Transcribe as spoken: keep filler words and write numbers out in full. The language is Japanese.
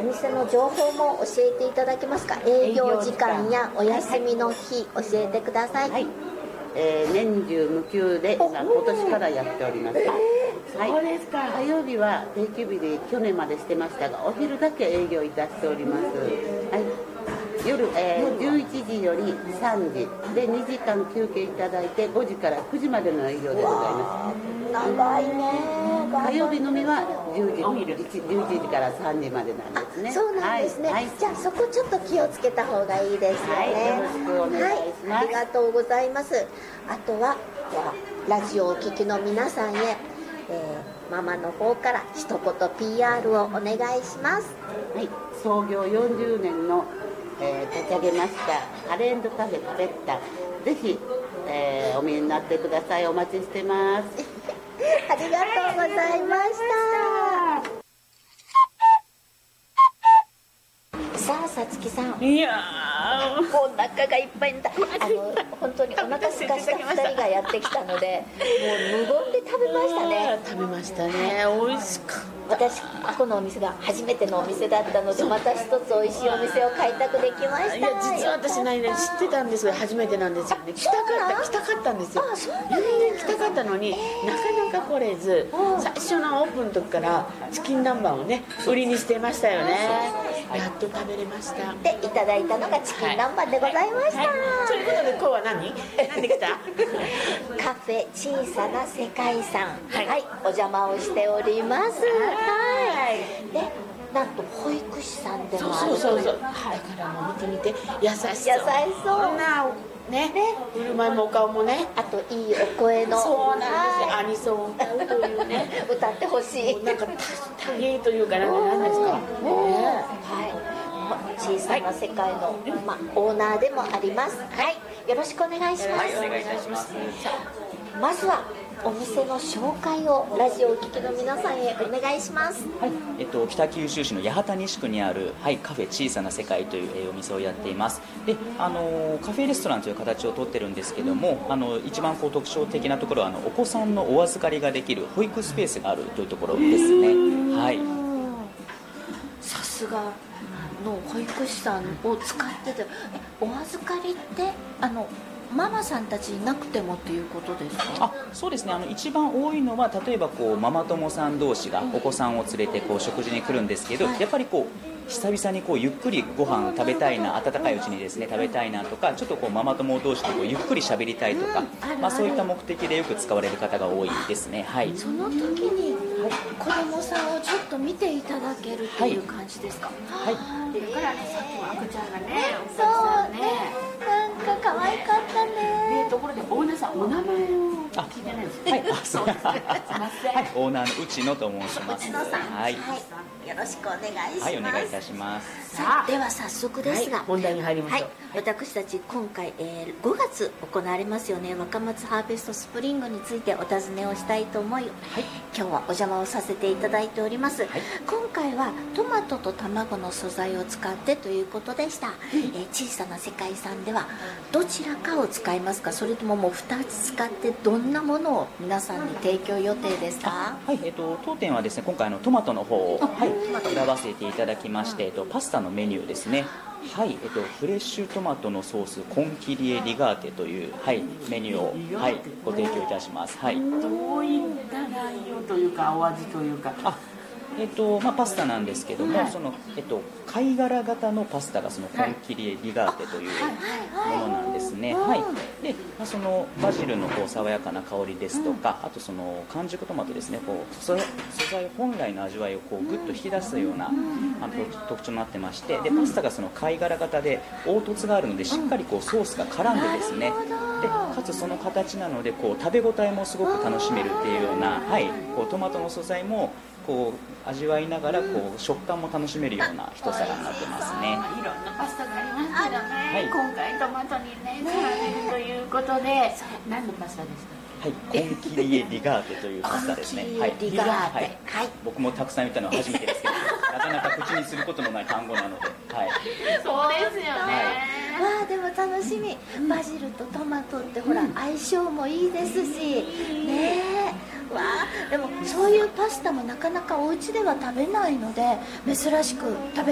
店の情報も教えていただけますか？営業時間やお休みの日教えてください。 はい、えー、年中無休で今今年からやっております。はい、そうですか。火曜日は定休日で去年までしてましたが、お昼だけ営業いたしております。はい、夜、えー、じゅういちじよりさんじでにじかん休憩いただいてごじからくじまでの営業でございます。 長いね。 火曜日のみはじゅういちじからさんじまでなんですね。 そうなんですね、はい、じゃあそこちょっと気をつけた方がいいですよね。 はい、よろしくお願いします。 はい、ありがとうございます。あとはラジオをお聞きの皆さんへ、えー、ママの方から一言 ピーアール をお願いします。 はい、創業よんじゅうねんの、えー、立ち上げましたカレー&カフェカレッタ、ぜひ、えー、お見えになってください。お待ちしてますありがとうございました。さあ、さつきさん、 いやーお腹がいっぱいになったあの本当にお腹すかしたふたりがやってきたので、もう無言で食べましたね。 食べましたね、美味しかった。 私ここのお店が初めてのお店だったので、また一つ美味しいお店を開拓できました。 いや、実は私ないね、知ってたんですが初めてなんですよね。来たかった来たかったんですよ。 あ、そうなん来たかったのになかなか来れず、最初のオープンの時からチキン南蛮をね売りにしてましたよね。やっと食べれました。 で、いただいたのがチキン南蛮でございました。 はいはい、ということで今日は何何で来たカフェ小さな世界さん、 はい、 はい、お邪魔をしております。 はい、 で、なんと保育士さんでもある。 そうそうそう、はい、だからもう見てみて、優しそう、優しそうなね、ね、振る舞いもお顔もね、 あといいお声の、 そうなんですよ、アニソンを歌うというね歌ってほしい、 なんか多芸というか、何ですかね、 はい、小さな世界の、ま、オーナーでもあります。はい、よろしくお願いします。 はい、お願いいたします。 まずはお店の紹介をラジオをお聞きの皆さんへお願いします。 はい、えっと、北九州市の八幡西区にある、はい、カフェ小さな世界という、えー、お店をやっています。で、あのー、カフェレストランという形をとってるんですけども、あの一番こう特徴的なところはあのお子さんのお預かりができる保育スペースがあるというところですね。はい、 さすがの保育士さんを使ってて、お預かりってあのママさんたちいなくてもっていうことですか？ あ、そうですね、あの一番多いのは例えばこうママ友さん同士がお子さんを連れてこう食事に来るんですけど、やっぱりこう久々にこうゆっくりご飯食べたいな、温かいうちにですね食べたいなとか、ちょっとこうママ友同士でこうゆっくり喋りたいとか、まあ、そういった目的でよく使われる方が多いですね。はい、 その時に子供さんをちょっと見ていただけるっていう感じですか？ はい、 だからね、さっきも赤ちゃんがね、 そうね、なんか可愛かったね。 で、ところでオーナーさん、お名前を聞いてないですか？ はい、あ、そうです。はい、オーナーの内野と申します。 内野さん、 はい、 よろしくお願いします。 はい、お願いいたします。 さあ、では早速ですが、 はい、本題に入りましょう。 はい、私たち今回、えー、ごがつ行われますよね、若松ハーベストスプリングについてお尋ねをしたいと思い、はい、今日はお邪魔をさせていただいております。はい、今回はトマトと卵の素材を使ってということでした。うん、えー、小さな世界さんではどちらかを使いますか、それとももうふたつ使ってどんなものを皆さんに提供予定ですか？ はい、えっと、当店はですね、今回のトマトの方を、はい、選ばせていただきまして、えっと、パスタのメニューですね。はい、えっと、フレッシュトマトのソースコンキリエリガーテという、はい、メニューを、はい、ご提供いたします。はい、 どういった内容というか、お味というか。 あ、えっとまあ、パスタなんですけども、はい、そのえっと、貝殻型のパスタがそのコンキリエリガーテというものなんですね。はい、で、まあ、そのバジルのこう爽やかな香りですとか、あとその完熟トマトですね、こう素材本来の味わいをこうグッと引き出すようなあの特徴になってまして、でパスタがその貝殻型で凹凸があるのでしっかりこうソースが絡んでですね、でかつその形なのでこう食べ応えもすごく楽しめるっていうような、はい、こうトマトの素材もこう味わいながらこう食感も楽しめるような一皿になってますね。 いろんなパスタがありますけどね、はい、今回トマトにね使われるということで、何のパスタですか？ はい、コンキリエリガーテというパスタですね。はい、 リガーテ、 はい、僕もたくさん言ったのは初めてですけどなかなか口にすることのない単語なので、はい、 そうですよね。 わあ、でも楽しみ。バジルとトマトってほら、うん、相性もいいですしねえ。わあ、でもそういうパスタもなかなかお家では食べないので珍しく食べ